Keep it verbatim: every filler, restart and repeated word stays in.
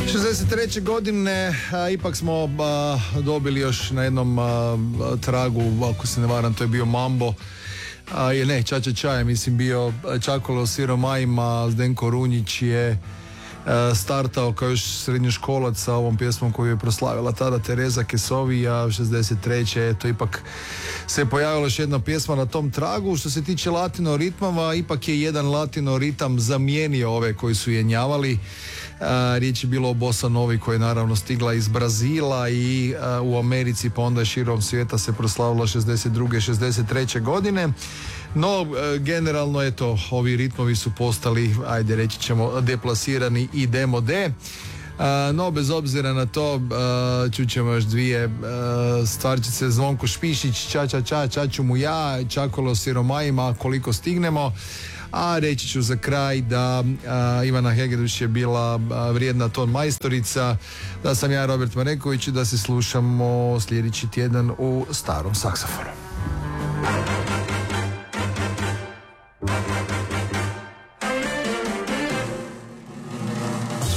šezdeset treće godine a, ipak smo a, dobili još na jednom a, tragu, ako se ne varam, to je bio Mambo. A, je ne, Ča Ča Ča je mislim bio Čakolo Siromajima. Zdenko Runjić je a, startao kao još srednjoškolac sa ovom pjesmom koju je proslavila tada Tereza Kesovi, a šezdeset treće to ipak se pojavila još jedna pjesma na tom tragu. Što se tiče latino ritmava, ipak je jedan latino ritam zamijenio ove koji su jenjavali. A, riječ je bilo o Bossa Novi koja je naravno stigla iz Brazila i a, u Americi, pa onda je širom svijeta se proslavila šezdeset druge šezdeset treće godine. No, e, generalno eto, ovi ritmovi su postali, ajde reći ćemo, deplasirani i demo de. Uh, no, bez obzira na to, uh, čućemo još dvije uh, stvarčice. Zvonko Špišić, Ča Ča Ča, Čaču mu ja, Čakolo Siromajima, koliko stignemo. A reći ću za kraj da uh, Ivana Hegedus je bila uh, vrijedna ton majstorica, da sam ja Robert Mareković i da se slušamo sljedeći tjedan u Starom saksofonu.